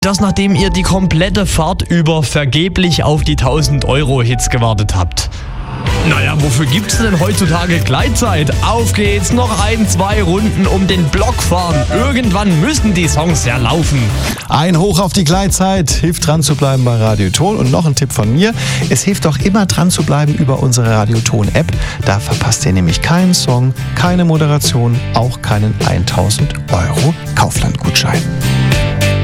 Das, nachdem ihr die komplette Fahrt über vergeblich auf die 1000-Euro-Hits gewartet habt. Naja, wofür gibt's denn heutzutage Gleitzeit? Auf geht's, noch 2 Runden um den Block fahren. Irgendwann müssen die Songs ja laufen. Ein Hoch auf die Gleitzeit hilft dran zu bleiben bei Radioton. Und noch ein Tipp von mir, es hilft auch immer dran zu bleiben über unsere Radioton-App. Da verpasst ihr nämlich keinen Song, keine Moderation, auch keinen 1000 Euro Kaufland-Gutschein.